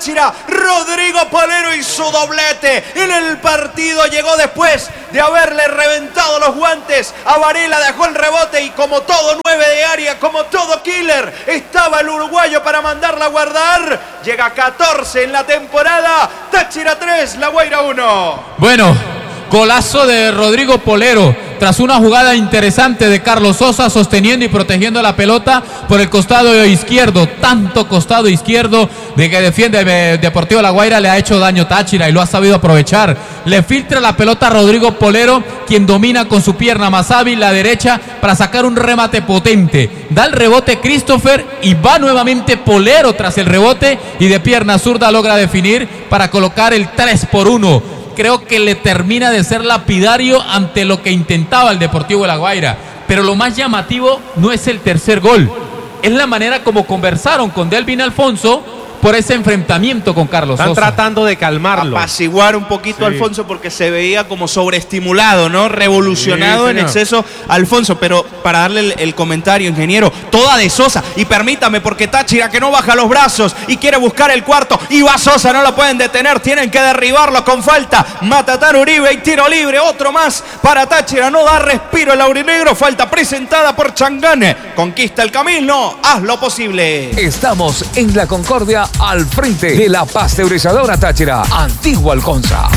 Táchira. Rodrigo Polero y su doblete en el partido. Llegó después de haberle reventado los guantes a Varela, dejó el rebote y como todo 9 de área, como todo killer, estaba el uruguayo para mandarla a guardar. Llega 14 en la temporada. Táchira 3, La Guaira 1. Bueno, golazo de Rodrigo Polero tras una jugada interesante de Carlos Sosa sosteniendo y protegiendo la pelota por el costado izquierdo. Tanto costado izquierdo de que defiende el Deportivo La Guaira le ha hecho daño Táchira y lo ha sabido aprovechar. Le filtra la pelota a Rodrigo Polero, quien domina con su pierna más hábil la derecha para sacar un remate potente. Da el rebote Christopher y va nuevamente Polero tras el rebote y de pierna zurda logra definir para colocar el 3-1. Creo que le termina de ser lapidario ante lo que intentaba el Deportivo de La Guaira. Pero lo más llamativo no es el tercer gol, es la manera como conversaron con Delvin Alfonso por ese enfrentamiento con Carlos Sosa. Están tratando de calmarlo. Apaciguar un poquito a Alfonso porque se veía como sobreestimulado, ¿no? Revolucionado Sí, en exceso Alfonso. Pero para darle el comentario, ingeniero, toda de Sosa. Y permítame, porque Táchira que no baja los brazos y quiere buscar el cuarto. Y va Sosa, no lo pueden detener. Tienen que derribarlo con falta. Matatán Uribe y tiro libre. Otro más para Táchira. No da respiro el aurinegro. Falta presentada por Changane. Conquista el camino. Haz lo posible. Estamos en La Concordia, al frente de la pasteurizadora Táchira, Antigua Alconza.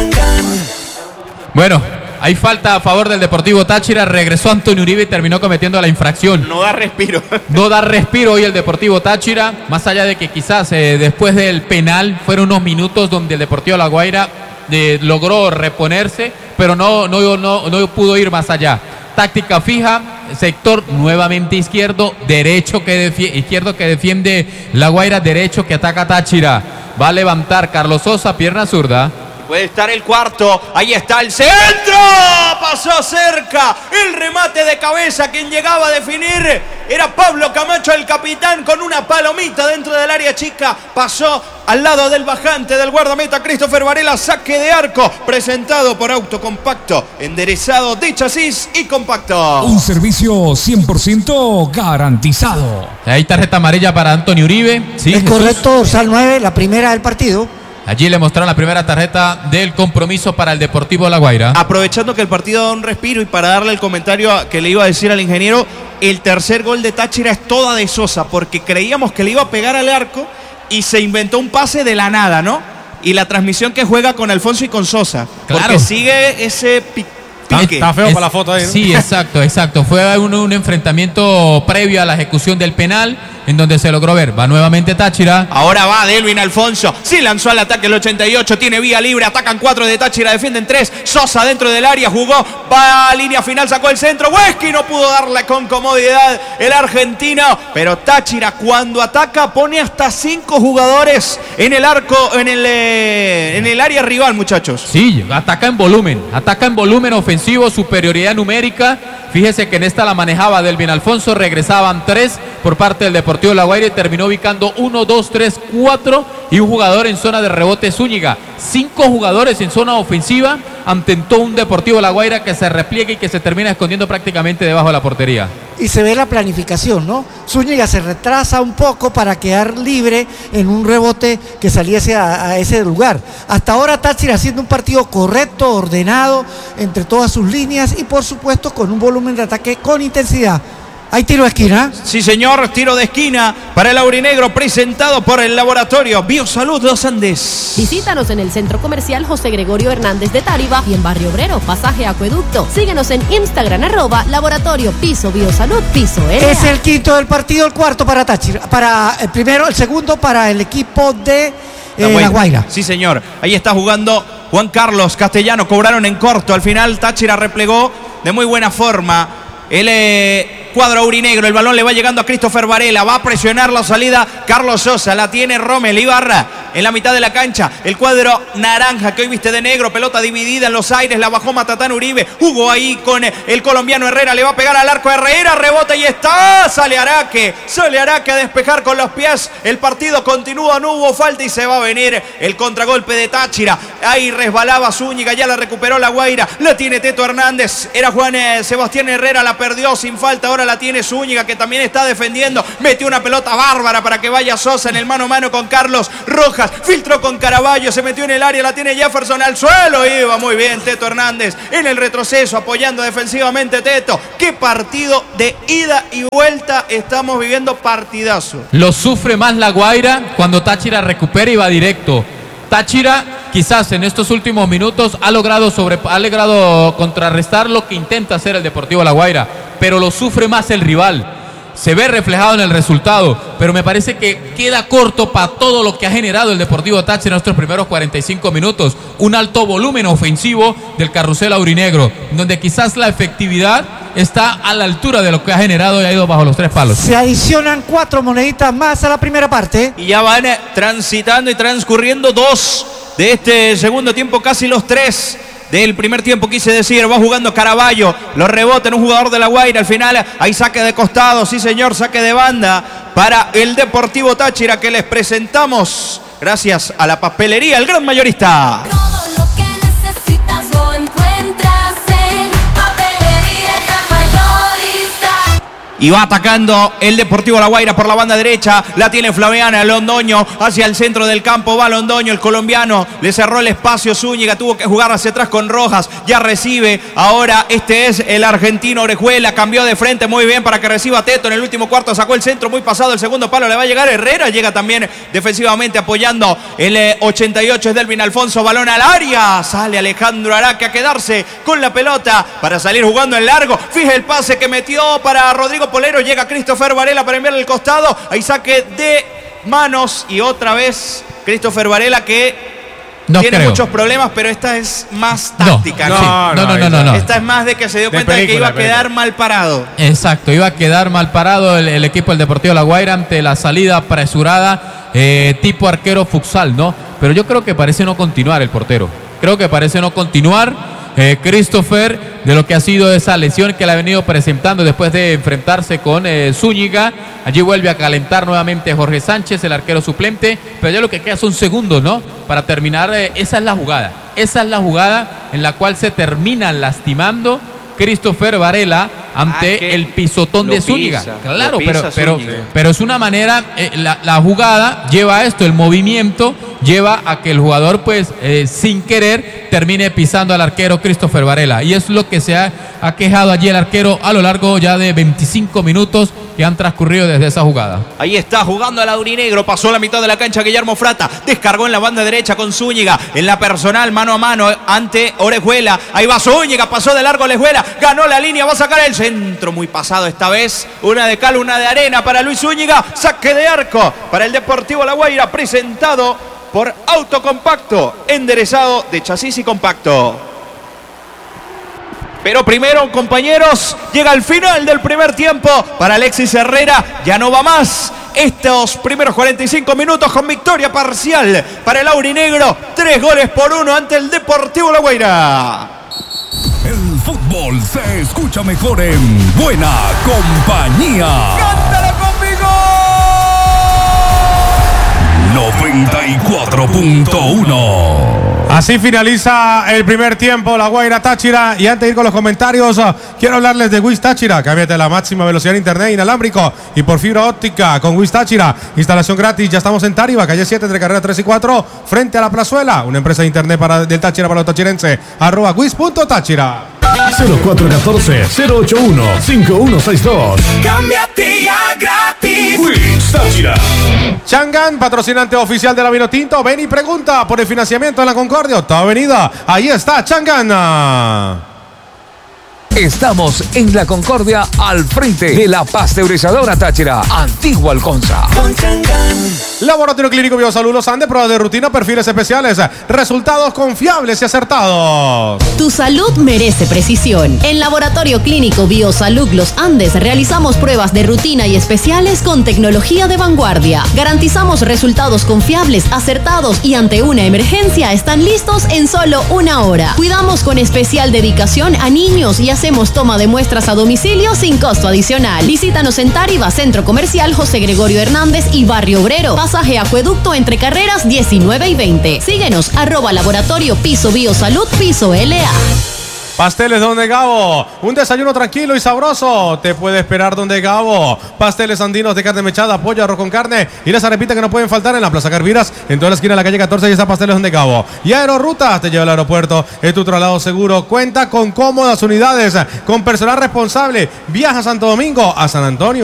Bueno, hay falta a favor del Deportivo Táchira. Regresó Antonio Uribe y terminó cometiendo la infracción. No da respiro. No da respiro hoy el Deportivo Táchira. Más allá de que quizás después del penal fueron unos minutos donde el Deportivo La Guaira logró reponerse, pero no pudo ir más allá. Táctica fija, sector nuevamente izquierdo, izquierdo que defiende La Guaira, derecho que ataca Táchira. Va a levantar Carlos Sosa, pierna zurda. Puede estar el cuarto, ahí está el centro, pasó cerca, el remate de cabeza, quien llegaba a definir era Pablo Camacho, el capitán, con una palomita dentro del área chica, pasó al lado del bajante del guardameta Christopher Varela, saque de arco, presentado por Autocompacto, enderezado de chasis y compacto. Un servicio 100% garantizado. Hay tarjeta amarilla para Antonio Uribe. ¿Sí, es Jesús? correcto, dorsal 9, la primera del partido. Allí le mostraron la primera tarjeta del compromiso para el Deportivo La Guaira. Aprovechando que el partido da un respiro y para darle el comentario que le iba a decir al ingeniero, el tercer gol de Táchira es toda de Sosa, porque creíamos que le iba a pegar al arco y se inventó un pase de la nada, ¿no? Y la transmisión que juega con Alfonso y con Sosa, Claro. porque sigue ese pique. Está feo para la foto ahí, ¿no? Sí, exacto. Fue un enfrentamiento previo a la ejecución del penal en donde se logró ver. Va nuevamente Táchira. Ahora va Delvin Alfonso. Sí lanzó al ataque el 88. Tiene vía libre. Atacan 4 de Táchira. Defienden 3. Sosa dentro del área. Jugó. Va a línea final. Sacó el centro. Huesqui no pudo darle con comodidad el argentino. Pero Táchira cuando ataca pone hasta 5 jugadores en el arco, en el área rival, muchachos. Sí, ataca en volumen ofensivo, superioridad numérica. Fíjese que en esta la manejaba Delvin Alfonso, regresaban 3 por parte del Deportivo La Guaira y terminó ubicando 1, 2, 3, 4 y un jugador en zona de rebote Zúñiga. 5 jugadores en zona ofensiva ante todo un Deportivo La Guaira que se repliega y que se termina escondiendo prácticamente debajo de la portería. Y se ve la planificación, ¿no? Zúñiga se retrasa un poco para quedar libre en un rebote que saliese a ese lugar. Hasta ahora Táchira haciendo un partido correcto, ordenado, entre todas sus líneas y por supuesto con un volumen de ataque con intensidad. ¿Hay tiro de esquina? Sí, señor, tiro de esquina para el aurinegro presentado por el laboratorio Biosalud Los Andes. Visítanos en el Centro Comercial José Gregorio Hernández de Táriba y en Barrio Obrero, Pasaje Acueducto. Síguenos en Instagram, @Laboratorio Piso Biosalud Piso LA. Es el quinto del partido, el cuarto para Táchira. Para el primero, el segundo para el equipo de La Guaira. Sí, señor. Ahí está jugando Juan Carlos Castellano. Cobraron en corto. Al final Táchira replegó de muy buena forma. El cuadro aurinegro, el balón le va llegando a Christopher Varela, va a presionar la salida Carlos Sosa, la tiene Rommel Ibarra en la mitad de la cancha, el cuadro naranja que hoy viste de negro, pelota dividida en los aires, la bajó Matatán Uribe, jugó ahí con el colombiano Herrera, le va a pegar al arco Herrera, rebota y está, sale Araque a despejar con los pies, el partido continúa, no hubo falta y se va a venir el contragolpe de Táchira, ahí resbalaba Zúñiga, ya la recuperó La Guaira, la tiene Teto Hernández, era Juan Sebastián Herrera, la perdió sin falta, ahora la tiene Zúñiga que también está defendiendo, metió una pelota bárbara para que vaya Sosa en el mano a mano con Carlos Rojas, Rojas, filtró con Caraballo, se metió en el área, la tiene Jefferson al suelo, iba muy bien Teto Hernández en el retroceso, apoyando defensivamente Teto. Qué partido de ida y vuelta estamos viviendo, partidazo. Lo sufre más La Guaira cuando Táchira recupera y va directo. Táchira quizás en estos últimos minutos ha logrado contrarrestar lo que intenta hacer el Deportivo La Guaira, pero lo sufre más el rival. Se ve reflejado en el resultado, pero me parece que queda corto para todo lo que ha generado el Deportivo Táchira en estos primeros 45 minutos. Un alto volumen ofensivo del carrusel aurinegro, donde quizás la efectividad está a la altura de lo que ha generado y ha ido bajo los 3 palos. Se adicionan 4 moneditas más a la primera parte. Y ya van transitando y transcurriendo 2 de este segundo tiempo, casi los 3 del primer tiempo, quise decir. Va jugando Caraballo, lo rebota en un jugador de La Guaira. Al final hay saque de costado, sí señor, saque de banda para el Deportivo Táchira, que les presentamos gracias a la papelería El Gran Mayorista. Todo lo que necesitas lo encuentras en Papelería El Gran Mayorista. Y va atacando el Deportivo La Guaira por la banda derecha. La tiene Flaviana, Londoño hacia el centro del campo. Va Londoño, el colombiano. Le cerró el espacio Zúñiga. Tuvo que jugar hacia atrás con Rojas. Ya recibe. Ahora este es el argentino Orejuela. Cambió de frente muy bien para que reciba Teto. En el último cuarto sacó el centro muy pasado. El segundo palo le va a llegar Herrera. Llega también defensivamente apoyando el 88 es Delvin Alfonso. Balón al área. Sale Alejandro Araque a quedarse con la pelota para salir jugando en largo. Fije el pase que metió para Rodrigo Polero. Llega Christopher Varela para enviarle el costado. Hay saque de manos y otra vez Christopher Varela, que tiene muchos problemas, pero esta es más táctica. No. Esta es más de que se dio cuenta de que iba a quedar mal parado. Exacto, iba a quedar mal parado el equipo del Deportivo La Guaira ante la salida apresurada, tipo arquero futsal, ¿no? Pero yo creo que parece no continuar el portero. Creo que parece no continuar. Christopher, de lo que ha sido esa lesión que le ha venido presentando después de enfrentarse con Zúñiga. Allí vuelve a calentar nuevamente Jorge Sánchez, el arquero suplente, pero ya lo que queda son segundos, ¿no? Para terminar, esa es la jugada en la cual se termina lastimando Christopher Varela ante el pisotón de Zúñiga. Claro, pero es una manera, la jugada lleva a esto, el movimiento lleva a que el jugador, pues, sin querer, termine pisando al arquero Christopher Varela. Y es lo que se ha quejado allí el arquero a lo largo ya de 25 minutos que han transcurrido desde esa jugada. Ahí está jugando el aurinegro, pasó la mitad de la cancha Guillermo Frata, descargó en la banda derecha con Zúñiga, en la personal mano a mano ante Orejuela. Ahí va Zúñiga, pasó de largo Orejuela, ganó la línea, va a sacar el centro muy pasado esta vez, una de cal, una de arena para Luis Zúñiga. Saque de arco para el Deportivo La Guaira, presentado por Autocompacto, enderezado de chasis y compacto. Pero primero, compañeros, llega el final del primer tiempo para Alexis Herrera. Ya no va más estos primeros 45 minutos con victoria parcial para el aurinegro. 3-1 ante el Deportivo La Guaira. El fútbol se escucha mejor en buena compañía. ¡Cántala conmigo! 94.1. Así finaliza el primer tiempo, La Guaira Táchira. Y antes de ir con los comentarios, quiero hablarles de Wiz Táchira. Cámbiate la máxima velocidad de internet inalámbrico y por fibra óptica con Wiz Táchira. Instalación gratis. Ya estamos en Táriba, calle 7, entre carrera 3 y 4, frente a la Plazuela. Una empresa de internet del Táchira para los tachirenses. @wiz.táchira. 0414-081-5162. Cámbiate ya gratis. Wiz Táchira. Chang'an, patrocinante oficial de la Vinotinto. Ven y pregunta por el financiamiento en la Concordia, octava avenida. Ahí está Chang'an. Estamos en la Concordia, al frente de la pasteurizadora Táchira, Antigua Alconza. Laboratorio Clínico Biosalud Los Andes, pruebas de rutina, perfiles especiales, resultados confiables y acertados. Tu salud merece precisión. En Laboratorio Clínico Biosalud Los Andes realizamos pruebas de rutina y especiales con tecnología de vanguardia. Garantizamos resultados confiables, acertados y ante una emergencia están listos en solo 1 hora. Cuidamos con especial dedicación a niños y hacemos toma de muestras a domicilio sin costo adicional. Visítanos en Táriba, Centro Comercial José Gregorio Hernández y Barrio Obrero. Pasaje Acueducto entre carreras 19 y 20. Síguenos @laboratorio piso biosalud piso LA. Pasteles Donde Gabo, un desayuno tranquilo y sabroso te puede esperar Donde Gabo. Pasteles andinos de carne mechada, pollo, arroz con carne y les repite que no pueden faltar en la Plaza Carviras, en toda la esquina de la calle 14 y está Pasteles Donde Gabo. Y Aerorrutas te lleva al aeropuerto, es tu traslado seguro, cuenta con cómodas unidades, con personal responsable, viaja a Santo Domingo, a San Antonio